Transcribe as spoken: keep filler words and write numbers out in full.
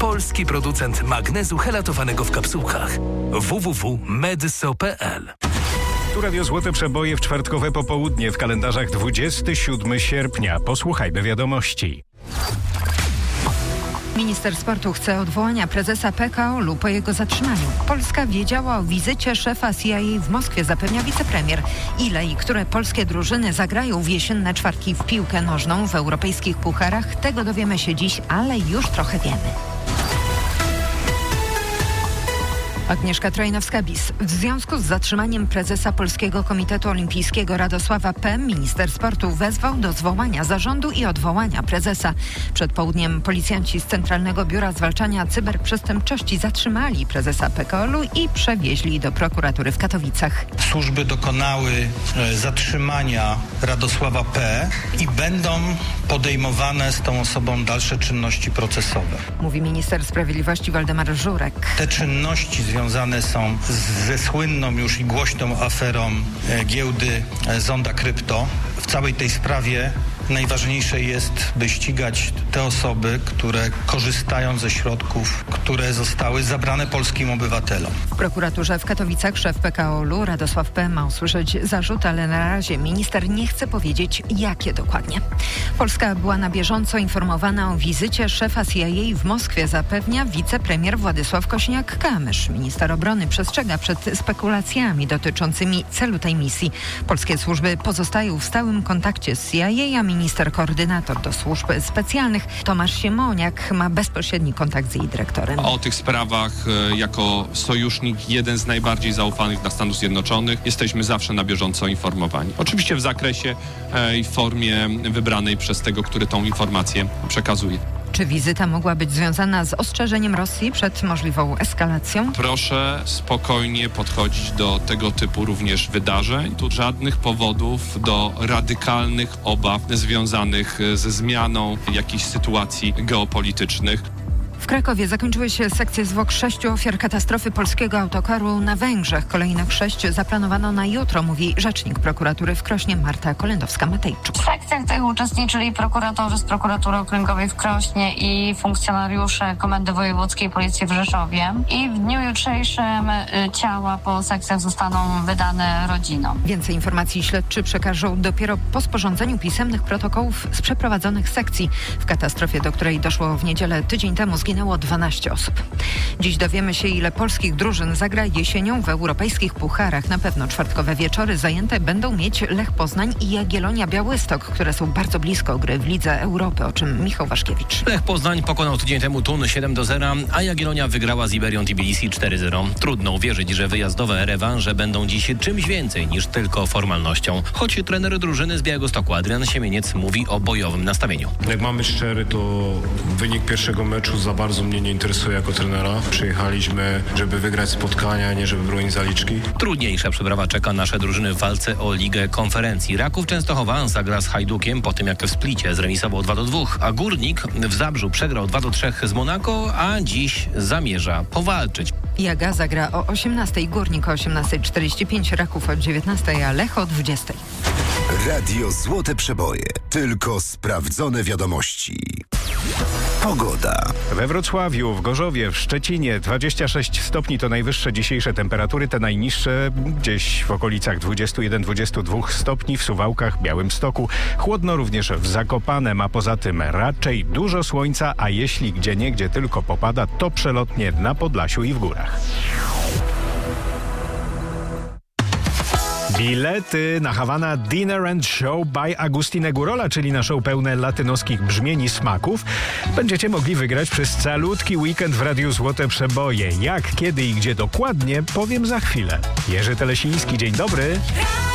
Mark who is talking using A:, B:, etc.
A: Polski producent magnezu helatowanego w kapsułkach. w w w kropka medso kropka p l.
B: Tu Radio Złote Przeboje w czwartkowe popołudnie w kalendarzach dwudziestego siódmego sierpnia. Posłuchajmy wiadomości.
C: Minister sportu chce odwołania prezesa P K O L u po jego zatrzymaniu. Polska wiedziała o wizycie szefa C I A w Moskwie, zapewnia wicepremier. Ile i które polskie drużyny zagrają w jesienne czwartki w piłkę nożną w europejskich pucharach, tego dowiemy się dziś, ale już trochę wiemy. Agnieszka Trojnowska-Bis. W związku z zatrzymaniem prezesa Polskiego Komitetu Olimpijskiego Radosława P. minister sportu wezwał do zwołania zarządu i odwołania prezesa. Przed południem policjanci z Centralnego Biura Zwalczania Cyberprzestępczości zatrzymali prezesa P K O L u i przewieźli do prokuratury w Katowicach.
D: Służby dokonały zatrzymania Radosława P. i będą podejmowane z tą osobą dalsze czynności procesowe.
C: Mówi minister sprawiedliwości Waldemar Żurek.
D: Te czynności związane są ze słynną już i głośną aferą giełdy Zonda Krypto. W całej tej sprawie najważniejsze jest, by ścigać te osoby, które korzystają ze środków, które zostały zabrane polskim obywatelom.
C: W prokuraturze w Katowicach szef P K O L u Radosław P. ma usłyszeć zarzuty, ale na razie minister nie chce powiedzieć, jakie dokładnie. Polska była na bieżąco informowana o wizycie szefa C I A w Moskwie, zapewnia wicepremier Władysław Kosiniak-Kamysz. Minister obrony przestrzega przed spekulacjami dotyczącymi celu tej misji. Polskie służby pozostają w stałym kontakcie z C I A, a minister koordynator do służb specjalnych Tomasz Siemoniak ma bezpośredni kontakt z jej dyrektorem.
E: O tych sprawach e, jako sojusznik, jeden z najbardziej zaufanych dla Stanów Zjednoczonych, jesteśmy zawsze na bieżąco informowani. Oczywiście w zakresie e, i formie wybranej przez tego, który tą informację przekazuje.
C: Czy wizyta mogła być związana z ostrzeżeniem Rosji przed możliwą eskalacją?
E: Proszę spokojnie podchodzić do tego typu również wydarzeń. Tu żadnych powodów do radykalnych obaw związanych ze zmianą jakichś sytuacji geopolitycznych.
C: W Krakowie zakończyły się sekcje zwłok sześciu ofiar katastrofy polskiego autokaru na Węgrzech. Kolejnych sześć zaplanowano na jutro, mówi rzecznik prokuratury w Krośnie Marta Kolendowska-Matejczuk.
F: W sekcjach tych uczestniczyli prokuratorzy z prokuratury okręgowej w Krośnie i funkcjonariusze Komendy Wojewódzkiej Policji w Rzeszowie. I w dniu jutrzejszym ciała po sekcjach zostaną wydane rodzinom.
C: Więcej informacji śledczy przekażą dopiero po sporządzeniu pisemnych protokołów z przeprowadzonych sekcji. W katastrofie, do której doszło w niedzielę tydzień temu, zginęło dwanaście osób. Dziś dowiemy się, ile polskich drużyn zagra jesienią w europejskich pucharach. Na pewno czwartkowe wieczory zajęte będą mieć Lech Poznań i Jagiellonia Białystok, które są bardzo blisko gry w Lidze Europy, o czym Michał Waszkiewicz.
G: Lech Poznań pokonał tydzień temu Thun siedem do zera, a Jagiellonia wygrała z Iberią Tbilisi cztery zero. Trudno uwierzyć, że wyjazdowe rewanże będą dziś czymś więcej niż tylko formalnością. Choć trener drużyny z Białegostoku Adrian Siemieniec mówi o bojowym nastawieniu.
H: Jak mamy być szczery, to wynik pierwszego meczu za bardzo mnie nie interesuje jako trenera. Przyjechaliśmy, żeby wygrać spotkania, nie żeby bronić zaliczki.
G: Trudniejsza przeprawa czeka nasze drużyny w walce o Ligę Konferencji. Raków Częstochowa zagra z Hajdukiem po tym, jak w Splicie zremisował dwa do dwóch, a Górnik w Zabrzu przegrał dwa do trzech z Monako, a dziś zamierza powalczyć.
C: Jaga zagra o osiemnastej, Górnik o osiemnasta czterdzieści pięć, Raków o dziewiętnastej, a Lech o dwudziestej.
I: Radio Złote Przeboje. Tylko sprawdzone wiadomości. Pogoda.
B: We Wrocławiu, w Gorzowie, w Szczecinie dwadzieścia sześć stopni to najwyższe dzisiejsze temperatury, te najniższe gdzieś w okolicach dwadzieścia jeden dwadzieścia dwa stopni, w Suwałkach, Białymstoku. Chłodno również w Zakopanem, a poza tym raczej dużo słońca, a jeśli gdzieniegdzie tylko popada, to przelotnie na Podlasiu i w górach. Bilety na Havana Dinner and Show by Agustinę Górola, czyli na show pełne latynoskich brzmień i smaków, będziecie mogli wygrać przez calutki weekend w Radiu Złote Przeboje. Jak, kiedy i gdzie dokładnie, powiem za chwilę. Jerzy Telesiński, dzień dobry.